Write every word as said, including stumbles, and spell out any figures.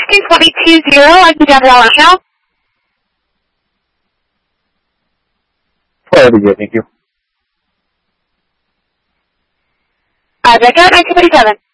asking for me two zero. I can get that now. Florida, yeah, thank you. Uh, Decker, nineteen forty-seven.